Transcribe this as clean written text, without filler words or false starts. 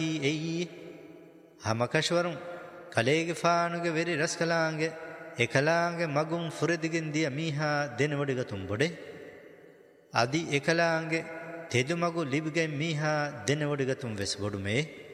ಎಯಿ ಹಮಕಶ್ವರಂ ಕಲೇಗೆ ಫಾನುಗೆ very ರಸ್ಕಲಾಂಗೆ ಎಕಲಾಂಗೆ ಮಗುಂ ಫುರೆದಿಗಿಂದಿಯ ಮೀಹಾ ದೆನವಡಿಗ ತುಂಬೊಡೆ ಅದಿ ಎಕಲಾಂಗೆ ತೆದು ಮಗು ಲಿಬಿಗೆ ಮೀಹಾ ದೆನವಡಿಗ ತುಂ ವೆಸ್ ಬೊಡುಮೆ